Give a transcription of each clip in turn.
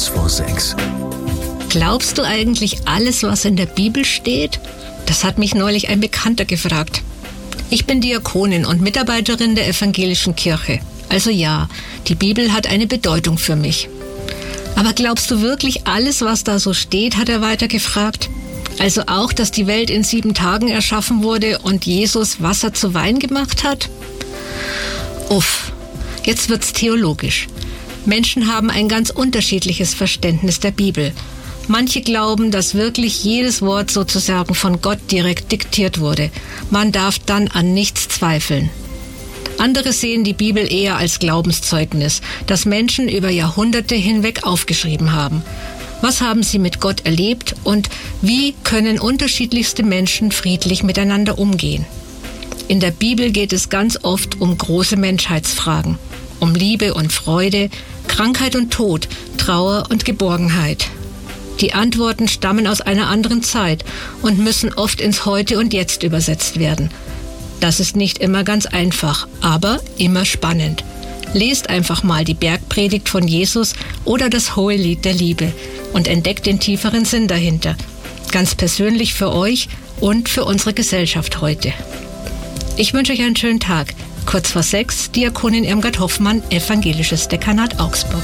vor 6. Glaubst du eigentlich alles, was in der Bibel steht? Das hat mich neulich ein Bekannter gefragt. Ich bin Diakonin und Mitarbeiterin der evangelischen Kirche. Also ja, die Bibel hat eine Bedeutung für mich. Aber glaubst du wirklich alles, was da so steht, hat er weiter gefragt. Also auch, dass die Welt in 7 Tagen erschaffen wurde und Jesus Wasser zu Wein gemacht hat? Uff, jetzt wird's theologisch. Menschen haben ein ganz unterschiedliches Verständnis der Bibel. Manche glauben, dass wirklich jedes Wort sozusagen von Gott direkt diktiert wurde. Man darf dann an nichts zweifeln. Andere sehen die Bibel eher als Glaubenszeugnis, das Menschen über Jahrhunderte hinweg aufgeschrieben haben. Was haben sie mit Gott erlebt und wie können unterschiedlichste Menschen friedlich miteinander umgehen? In der Bibel geht es ganz oft um große Menschheitsfragen, um Liebe und Freude, Krankheit und Tod, Trauer und Geborgenheit. Die Antworten stammen aus einer anderen Zeit und müssen oft ins Heute und Jetzt übersetzt werden. Das ist nicht immer ganz einfach, aber immer spannend. Lest einfach mal die Bergpredigt von Jesus oder das Hohelied der Liebe und entdeckt den tieferen Sinn dahinter. Ganz persönlich für euch und für unsere Gesellschaft heute. Ich wünsche euch einen schönen Tag. Kurz vor 6, Diakonin Irmgard Hoffmann, Evangelisches Dekanat Augsburg.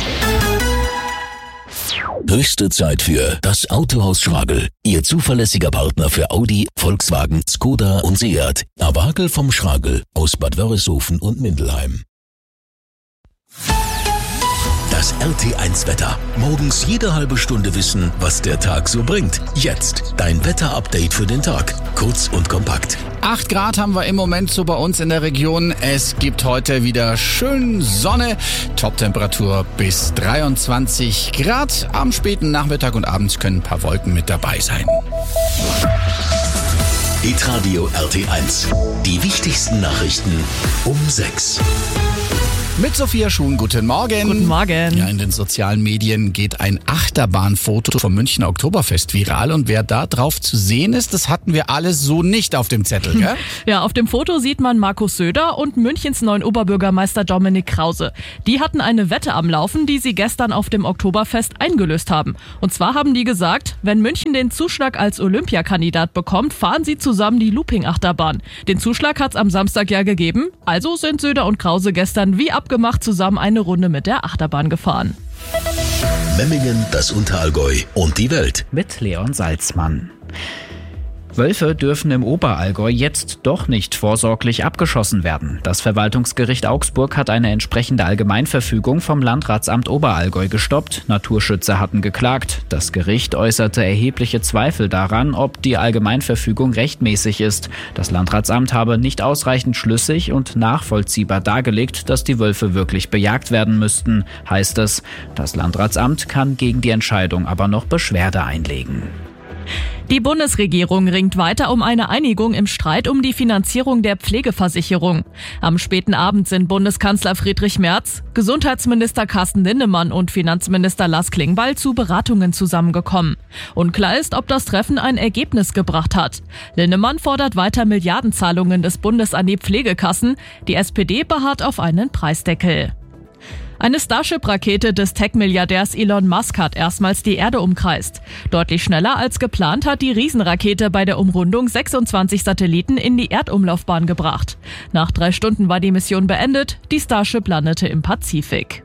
Höchste Zeit für das Autohaus Schragel. Ihr zuverlässiger Partner für Audi, Volkswagen, Skoda und Seat. Awagel vom Schragel aus Bad Wörishofen und Mindelheim. Das RT1-Wetter. Morgens jede halbe Stunde wissen, was der Tag so bringt. Jetzt dein Wetter-Update für den Tag. Kurz und kompakt. 8 Grad haben wir im Moment so bei uns in der Region. Es gibt heute wieder schön Sonne. Toptemperatur bis 23 Grad. Am späten Nachmittag und abends können ein paar Wolken mit dabei sein. Hitradio RT1. Die wichtigsten Nachrichten um 6. Mit Sophia Schuhn, guten Morgen. Guten Morgen. Ja, in den sozialen Medien geht ein Achterbahnfoto vom Münchner Oktoberfest viral und wer da drauf zu sehen ist, das hatten wir alles so nicht auf dem Zettel, gell? Ja, auf dem Foto sieht man Markus Söder und Münchens neuen Oberbürgermeister Dominik Krause. Die hatten eine Wette am Laufen, die sie gestern auf dem Oktoberfest eingelöst haben. Und zwar haben die gesagt, wenn München den Zuschlag als Olympiakandidat bekommt, fahren sie zusammen die Looping-Achterbahn. Den Zuschlag hat's am Samstag ja gegeben, also sind Söder und Krause gestern wie abgemacht zusammen eine Runde mit der Achterbahn gefahren. Memmingen, das Unterallgäu und die Welt. Mit Leon Salzmann. Wölfe dürfen im Oberallgäu jetzt doch nicht vorsorglich abgeschossen werden. Das Verwaltungsgericht Augsburg hat eine entsprechende Allgemeinverfügung vom Landratsamt Oberallgäu gestoppt. Naturschützer hatten geklagt. Das Gericht äußerte erhebliche Zweifel daran, ob die Allgemeinverfügung rechtmäßig ist. Das Landratsamt habe nicht ausreichend schlüssig und nachvollziehbar dargelegt, dass die Wölfe wirklich bejagt werden müssten, heißt es. Das Landratsamt kann gegen die Entscheidung aber noch Beschwerde einlegen. Die Bundesregierung ringt weiter um eine Einigung im Streit um die Finanzierung der Pflegeversicherung. Am späten Abend sind Bundeskanzler Friedrich Merz, Gesundheitsminister Carsten Linnemann und Finanzminister Lars Klingbeil zu Beratungen zusammengekommen. Unklar ist, ob das Treffen ein Ergebnis gebracht hat. Linnemann fordert weiter Milliardenzahlungen des Bundes an die Pflegekassen. Die SPD beharrt auf einen Preisdeckel. Eine Starship-Rakete des Tech-Milliardärs Elon Musk hat erstmals die Erde umkreist. Deutlich schneller als geplant hat die Riesenrakete bei der Umrundung 26 Satelliten in die Erdumlaufbahn gebracht. Nach 3 Stunden war die Mission beendet. Die Starship landete im Pazifik.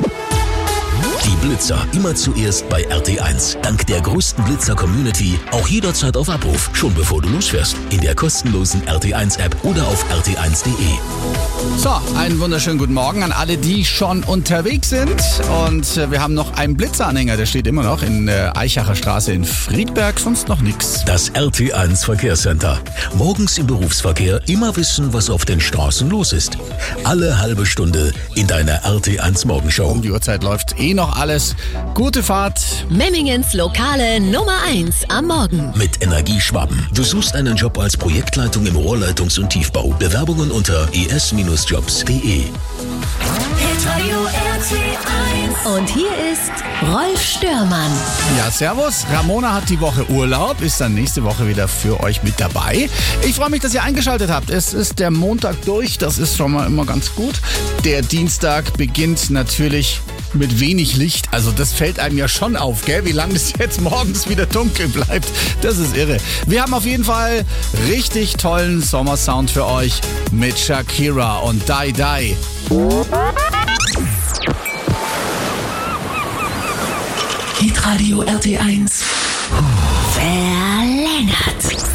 Die Blitzer immer zuerst bei RT1. Dank der größten Blitzer-Community auch jederzeit auf Abruf, schon bevor du losfährst. In der kostenlosen RT1-App oder auf rt1.de. So, einen wunderschönen guten Morgen an alle, die schon unterwegs sind. Und wir haben noch einen Blitzeranhänger, der steht immer noch in der Eichacher Straße in Friedberg, sonst noch nichts. Das RT1 Verkehrscenter. Morgens im Berufsverkehr immer wissen, was auf den Straßen los ist. Alle halbe Stunde in deiner RT1 Morgenshow. Um die Uhrzeit läuft noch alles. Gute Fahrt. Memmingens lokale Nummer 1 am Morgen. Mit Energieschwaben. Du suchst einen Job als Projektleitung im Rohrleitungs- und Tiefbau. Bewerbungen unter es-jobs.de. Und hier ist Rolf Störmann. Ja, servus. Ramona hat die Woche Urlaub, ist dann nächste Woche wieder für euch mit dabei. Ich freue mich, dass ihr eingeschaltet habt. Es ist der Montag durch, das ist schon mal immer ganz gut. Der Dienstag beginnt natürlich mit wenig Licht. Also das fällt einem ja schon auf, gell? Wie lange es jetzt morgens wieder dunkel bleibt. Das ist irre. Wir haben auf jeden Fall richtig tollen Sommersound für euch mit Shakira und Die Die. Hitradio RT1 verlängert.